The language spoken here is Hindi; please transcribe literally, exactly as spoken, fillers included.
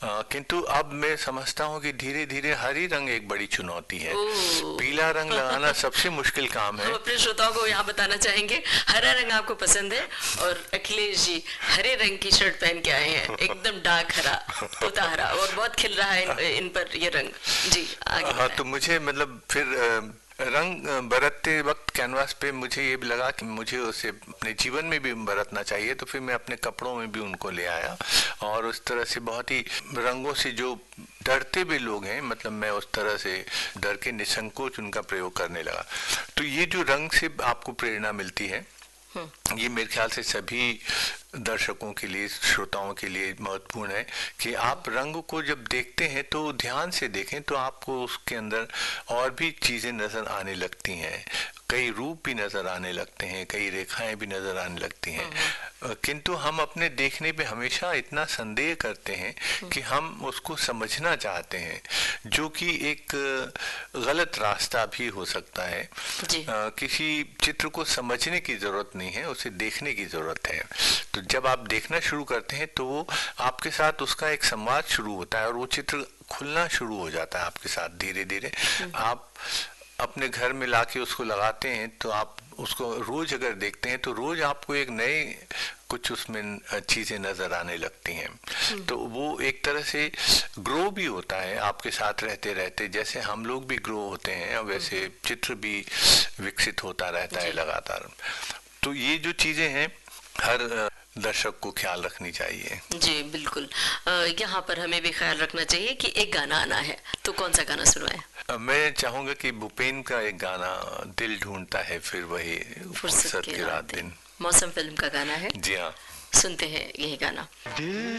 आ, किंतु अब मैं समझता हूँ कि धीरे धीरे हरी रंग एक बड़ी चुनौती है। पीला रंग लगाना सबसे मुश्किल काम है। हम अपने श्रोताओं को यहाँ बताना चाहेंगे, हरा रंग आपको पसंद है और अखिलेश जी हरे रंग की शर्ट पहन के आए हैं, एकदम डार्क हरा, तोता हरा, और बहुत खिल रहा है इन पर ये रंग। जी आगे। हाँ, तो मुझे मतलब फिर रंग बरतते वक्त कैनवास पे मुझे ये भी लगा कि मुझे उसे अपने जीवन में भी बरतना चाहिए, तो फिर मैं अपने कपड़ों में भी उनको ले आया और उस तरह से बहुत ही रंगों से जो डरते भी लोग हैं, मतलब मैं उस तरह से डर के निसंकोच उनका प्रयोग करने लगा। तो ये जो रंग से आपको प्रेरणा मिलती है, ये मेरे ख्याल से सभी दर्शकों के लिए, श्रोताओं के लिए महत्वपूर्ण है कि आप रंग को जब देखते हैं तो ध्यान से देखें, तो आपको उसके अंदर और भी चीज़ें नज़र आने लगती हैं, कई रूप भी नज़र आने लगते हैं, कई रेखाएं भी नज़र आने लगती हैं। किंतु हम अपने देखने पे हमेशा इतना संदेह करते हैं कि हम उसको समझना चाहते हैं, जो कि एक गलत रास्ता भी हो सकता है। आ, किसी चित्र को समझने की ज़रूरत नहीं है, उसे देखने की ज़रूरत है। तो जब आप देखना शुरू करते हैं तो वो आपके साथ उसका एक संवाद शुरू होता है और वो चित्र खुलना शुरू हो जाता है आपके साथ धीरे धीरे। आप अपने घर में लाके उसको लगाते हैं तो आप उसको रोज अगर देखते हैं तो रोज आपको एक नए कुछ उसमें चीज़ें नज़र आने लगती हैं। तो वो एक तरह से ग्रो भी होता है आपके साथ रहते रहते, जैसे हम लोग भी ग्रो होते हैं वैसे चित्र भी विकसित होता रहता है लगातार। तो ये जो चीज़ें हैं हर दर्शक को ख्याल रखनी चाहिए। जी बिल्कुल। यहाँ पर हमें भी ख्याल रखना चाहिए कि एक गाना आना है, तो कौन सा गाना सुनवाएं? मैं चाहूँगा कि भूपेन का एक गाना, दिल ढूंढता है फिर वही फुर्सत की रात दिन, मौसम फिल्म का गाना है। जी हाँ, सुनते हैं यही गाना।